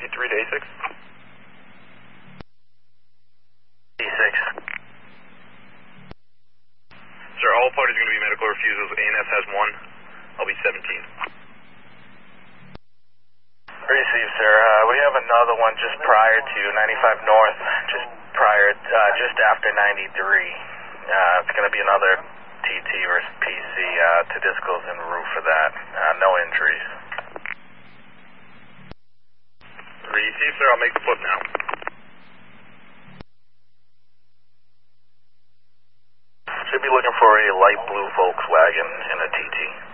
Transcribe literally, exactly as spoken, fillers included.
three to A six. A six. Sir, all parties are going to be medical refusals. A N S has one. I'll be seventeen. Receive, sir. Uh, we have another one just prior to ninety-five North, just prior, uh, just after ninety-three. Uh, it's going to be another T T versus P C, uh, to discos and roof for that. Uh, no injuries. Receive, sir. I'll make the flip now. Should be looking for a light blue Volkswagen in a T T.